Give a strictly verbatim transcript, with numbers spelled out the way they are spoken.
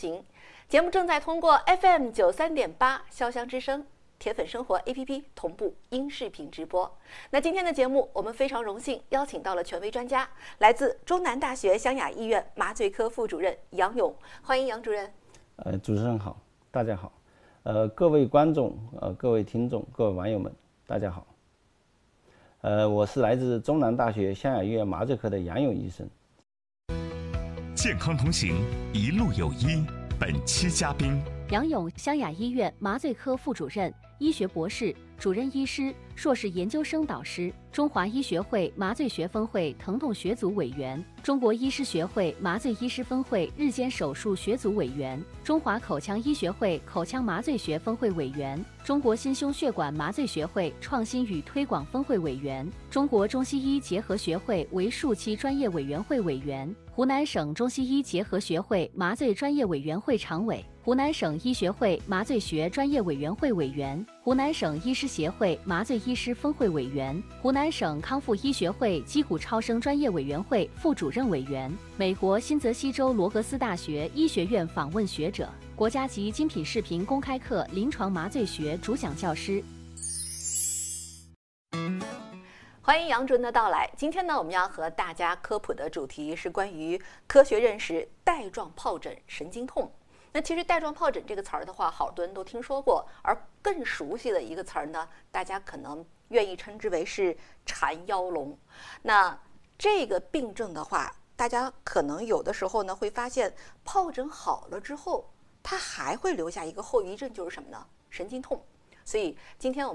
行》。节目正在通过 F M 九三点八潇湘之声、铁粉生活 A P P 同步音视频直播。那今天的节目，我们非常荣幸邀请到了权威专家，来自中南大学湘雅医院麻醉科副主任杨勇，欢迎杨主任。 呃，主持人好，大家好。呃，各位观众、呃，各位听众、各位网友们，大家好。呃，我是来自中南大学湘雅医院麻醉科的杨勇医生。 健康同行，一路有医。本期嘉宾杨勇，湘雅医院麻醉科副主任、医学博士、主任医师、硕士研究生导师，中华医学会麻醉学分会疼痛学组委员，中国医师学会麻醉医师分会日间手术学组委员，中华口腔医学会口腔麻醉学分会委员，中国心胸血管麻醉学会创新与推广分会委员，中国中西医结合学会为数期专业委员会委员，湖南省中西医结合学会麻醉专业委员会常委，湖南省医学会麻醉学专业委员会委员，湖南省医师协会麻醉医师分会委员，湖南省康复医学会击鼓超声专业委员会副主任委员，美国新泽西州罗格斯大学医学院访问学者，国家级精品视频公开课临床麻醉学主讲教师。 欢迎杨主任的到来。今天呢，我们要和大家科普的主题是关于科学认识带状疱疹神经痛。那其实带状疱疹这个词儿的话，好多人都听说过，而更熟悉的一个词儿呢，大家可能愿意称之为是缠腰龙。那这个病症的话，大家可能有的时候呢会发现，疱疹好了之后，它还会留下一个后遗症，就是什么呢？神经痛。所以今天我们